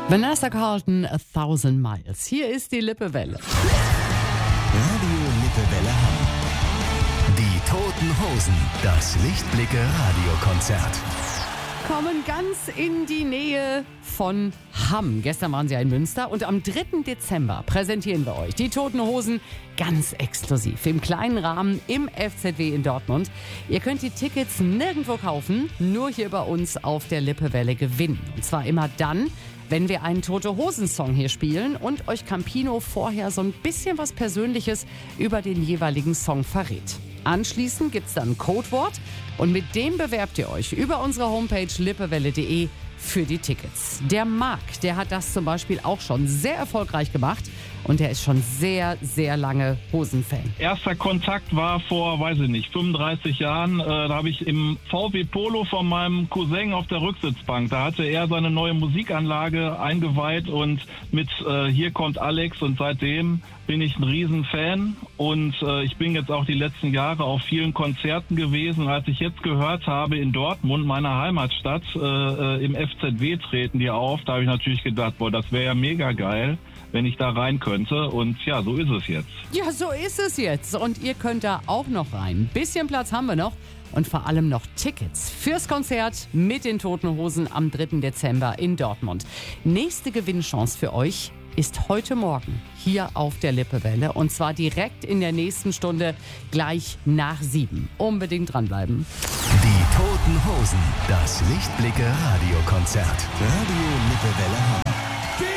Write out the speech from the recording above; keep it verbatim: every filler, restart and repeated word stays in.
Vanessa Carlton, A Thousand Miles. Hier ist die Lippewelle. Radio Lippewelle Hamm. Die Toten Hosen. Das Lichtblicke Radiokonzert. Kommen ganz in die Nähe von Hamm. Gestern waren sie ja in Münster und am dritten Dezember präsentieren wir euch die Toten Hosen ganz exklusiv im kleinen Rahmen im F Z W in Dortmund. Ihr könnt die Tickets nirgendwo kaufen, nur hier bei uns auf der Lippewelle gewinnen. Und zwar immer dann, wenn wir einen Tote-Hosen-Song hier spielen und euch Campino vorher so ein bisschen was Persönliches über den jeweiligen Song verrät. Anschließend gibt's dann ein Codewort und mit dem bewerbt ihr euch über unsere Homepage lippewelle punkt de für die Tickets. Der Marc, der hat das zum Beispiel auch schon sehr erfolgreich gemacht und der ist schon sehr, sehr lange Hosenfan. Erster Kontakt war vor, weiß ich nicht, fünfunddreißig Jahren. Äh, da habe ich im V W Polo von meinem Cousin auf der Rücksitzbank. Da hatte er seine neue Musikanlage eingeweiht und mit äh, Hier kommt Alex, und seitdem bin ich ein Riesenfan und äh, ich bin jetzt auch die letzten Jahre auf vielen Konzerten gewesen. Als ich jetzt gehört habe, in Dortmund, meiner Heimatstadt, äh, im F Z W treten die auf, da habe ich natürlich gedacht, boah, das wäre ja mega geil, wenn ich da rein könnte. Und ja, so ist es jetzt. Ja, so ist es jetzt. Und ihr könnt da auch noch rein. Ein bisschen Platz haben wir noch. Und vor allem noch Tickets fürs Konzert mit den Toten Hosen am dritten Dezember in Dortmund. Nächste Gewinnchance für euch ist heute Morgen hier auf der Lippewelle. Und zwar direkt in der nächsten Stunde, gleich nach sieben. Unbedingt dranbleiben. Die Toten Hosen. Das Lichtblicke Radiokonzert. Radio Lippewelle Hamm.